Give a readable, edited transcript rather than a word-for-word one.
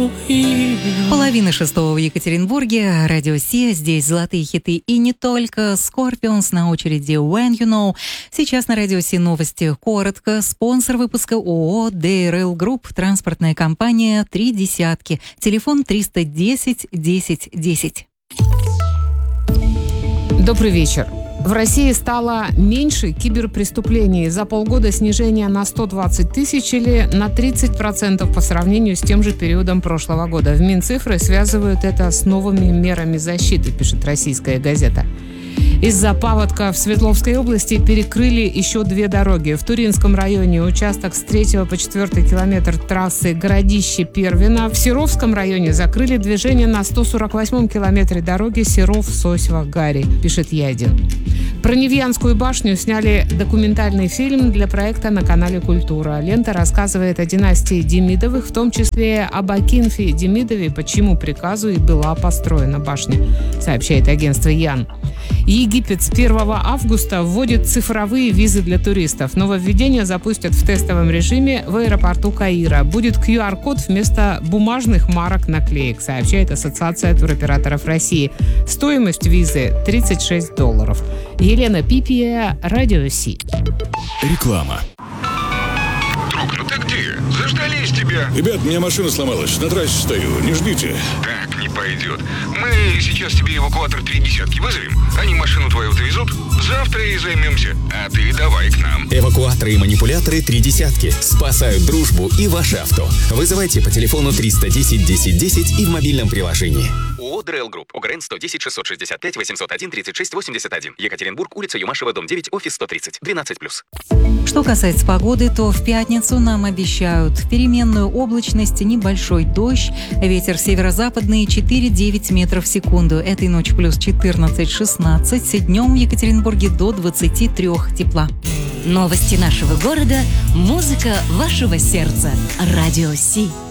Половина шестого в Екатеринбурге. Радио Си. Здесь золотые хиты и не только. Scorpions на очереди When You Know. Сейчас на Радио Си новости. Коротко. Спонсор выпуска ООО DRL Group. Транспортная компания «Три десятки». Телефон 310 10 10. Добрый вечер. В России стало меньше киберпреступлений. За полгода снижение на 120 тысяч или на 30% по сравнению с тем же периодом прошлого года. В Минцифры связывают это с новыми мерами защиты, пишет «Российская газета». Из-за паводка в Свердловской области перекрыли еще 2 дороги. В Туринском районе участок с 3 по 4 километр трассы Городище-Первино. В Серовском районе закрыли движение на 148-м километре дороги Серов-Сосьва-Гари, пишет Ядин. Про Невьянскую башню сняли документальный фильм для проекта на канале «Культура». Лента рассказывает о династии Демидовых, в том числе об Акинфе Демидове, по чьему приказу и была построена башня, сообщает агентство Ян. Египет с 1 августа вводит цифровые визы для туристов. Нововведение запустят в тестовом режиме в аэропорту Каира. Будет QR-код вместо бумажных марок-наклеек, сообщает Ассоциация туроператоров России. Стоимость визы $36. Елена Пипия, Радио Си. Реклама. Друг, ну ты где? Заждались тебя. Ребят, у меня машина сломалась. На трассе стою. Не ждите. Так не пойдет. Мы сейчас тебе эвакуатор 3 десятки вызовем. Они машину твою довезут. Завтра и займемся. А ты давай к нам. Эвакуаторы и манипуляторы 3 десятки. Спасают дружбу и ваше авто. Вызывайте по телефону 310 10 10 и в мобильном приложении. ООО DRL Group. ОГРН 110 665 801 36 81. Екатеринбург, улица Юмашева, дом 9, офис 130. 12+. Что касается погоды, то в пятницу нам обещают переменную облачность, небольшой дождь, ветер северо-западный 4-9 метров в секунду. Этой ночью плюс 14-16, днем в Екатеринбурге до 23 тепла. Новости нашего города, музыка вашего сердца. Радио Си.